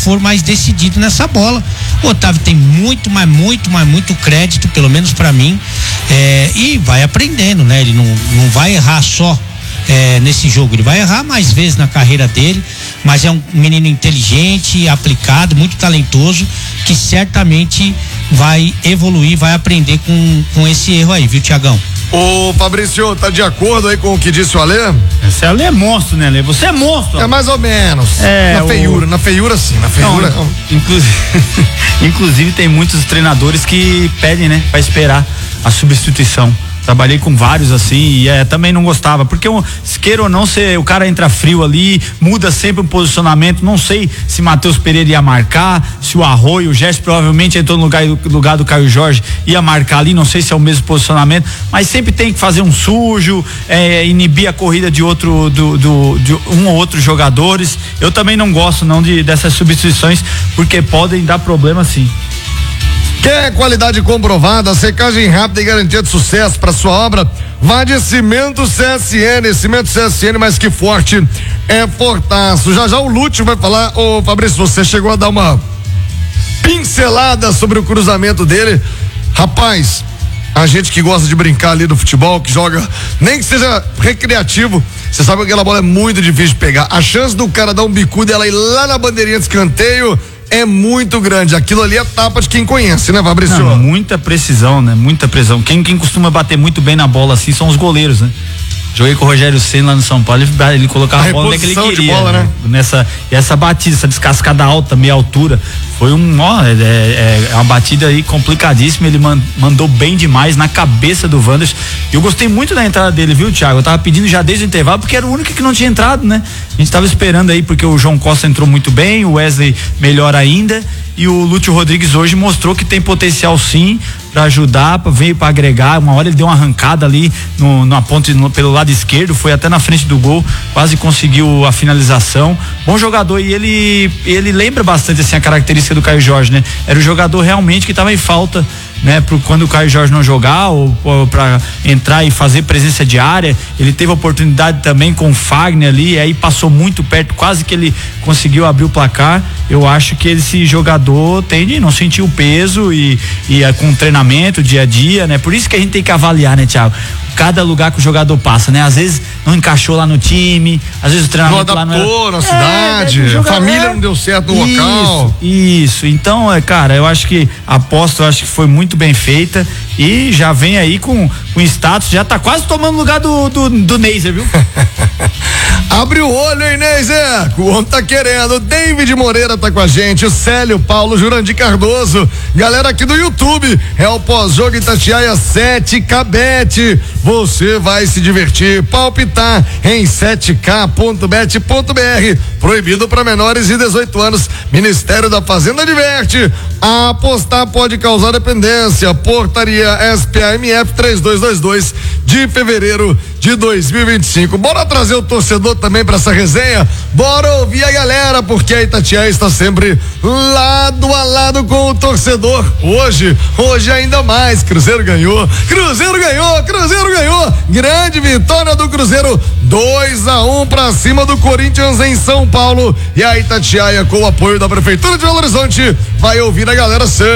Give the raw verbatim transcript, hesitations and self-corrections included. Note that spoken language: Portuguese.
for mais decidido nessa bola. O Otávio tem muito, mas muito, mas muito crédito, pelo menos pra mim, é, e vai aprendendo, né? Ele não, não vai errar só É, nesse jogo, ele vai errar mais vezes na carreira dele, mas é um menino inteligente, aplicado, muito talentoso, que certamente vai evoluir, vai aprender com, com esse erro aí, viu, Tiagão? Ô Fabrício, tá de acordo aí com o que disse o Alê? Esse Alê é monstro, né, Alê? Você é monstro. É mais ou menos. É, na feiura, o... na feiura sim, na feiura. Não, inclusive, inclusive tem muitos treinadores que pedem, né, pra esperar a substituição. Trabalhei com vários assim e é, também não gostava, porque um, se queira ou não, se, o cara entra frio ali, muda sempre o posicionamento. Não sei se Matheus Pereira ia marcar, se o Arroio, o Gerson provavelmente entrou no lugar, lugar do Caio Jorge, ia marcar ali, não sei se é o mesmo posicionamento, mas sempre tem que fazer um sujo, é, inibir a corrida de outro, do, do, de um ou outros jogadores. Eu também não gosto não de, dessas substituições, porque podem dar problema sim. Quer qualidade comprovada, secagem rápida e garantia de sucesso para sua obra? Vá de Cimento C S N, Cimento C S N, mais que forte é fortaço. Já já o Lúcio vai falar. Ô Fabrício, você chegou a dar uma pincelada sobre o cruzamento dele. Rapaz, a gente que gosta de brincar ali no futebol, que joga, nem que seja recreativo, você sabe que aquela bola é muito difícil de pegar. A chance do cara dar um bicudo e ela ir lá na bandeirinha de escanteio é muito grande. Aquilo ali é tapa de quem conhece, né, Fabrício? Não, muita precisão, né? Muita precisão. Quem, quem costuma bater muito bem na bola assim são os goleiros, né? Joguei com o Rogério Ceni lá no São Paulo, ele, ele colocava a, a bola onde é que ele queria. De bola, né? Nessa, essa batida, essa descascada alta, meia altura, foi um, ó, é, é, é uma batida aí complicadíssima. Ele man, mandou bem demais na cabeça do Wanderson. E eu gostei muito da entrada dele, viu, Thiago? Eu tava pedindo já desde o intervalo, porque era o único que não tinha entrado, né? A gente tava esperando aí, porque o João Costa entrou muito bem, o Wesley melhor ainda, e o Lúcio Rodrigues hoje mostrou que tem potencial sim para ajudar, veio para agregar. Uma hora ele deu uma arrancada ali no, na ponte no, pelo lado esquerdo, foi até na frente do gol, quase conseguiu a finalização. Bom jogador, e ele ele lembra bastante assim a característica do Caio Jorge, né? Era o jogador realmente que estava em falta, né, pro, quando o Caio Jorge não jogar, ou, ou para entrar e fazer presença de área. Ele teve a oportunidade também com o Fagner ali, aí passou muito perto, quase que ele conseguiu abrir o placar. Eu acho que esse jogador tem de não sentir o peso e, e é, com treinamento dia a dia, né? Por isso que a gente tem que avaliar, né, Thiago? Cada lugar que o jogador passa, né? Às vezes não encaixou lá no time, às vezes o treinamento não adaptou lá não era... na cidade, é, a família é... não deu certo no isso, local. Isso, então, é, cara, eu acho que a aposta, eu acho que foi muito bem feita e já vem aí com, com status, já tá quase tomando lugar do, do, do Neiser, viu? Abre o olho, hein, Neiser? O homem tá querendo. O David Moreira tá com a gente, o Célio, Paulo, Jurandir Cardoso, galera aqui do YouTube. É o pós-jogo Itatiaia sete K Bet. Você vai se divertir, palpitar em sete K ponto bet ponto b r. Proibido para menores de dezoito anos. Ministério da Fazenda adverte. Apostar pode causar dependência. Portaria S P A M F três dois dois dois de fevereiro de dois mil e vinte e cinco. Bora trazer o torcedor também para essa resenha? Bora ouvir a galera, porque a Itatiaia está sempre lado a lado com o torcedor. Hoje, hoje ainda mais. Cruzeiro ganhou, Cruzeiro ganhou, Cruzeiro ganhou. Grande vitória do Cruzeiro, dois a um para cima do Corinthians em São Paulo. E a Itatiaia, com o apoio da Prefeitura de Belo Horizonte, vai ouvir a galera sempre.